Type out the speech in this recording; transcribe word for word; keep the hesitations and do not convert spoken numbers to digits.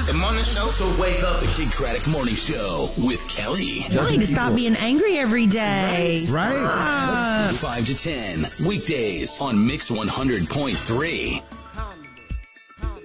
The morning show. So wake up the Kid Craddock Morning Show with Kelly. You need to stop being angry every day. Right. Stop. five to ten, weekdays on Mix one hundred point three.